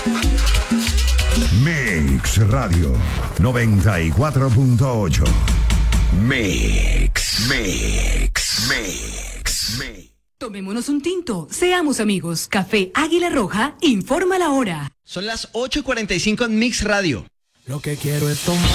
Mix Radio 94.8. Mix. Tomémonos un tinto, seamos amigos. Café Águila Roja informa la hora. Son las 8:45 en Mix Radio. Lo que quiero es tomar.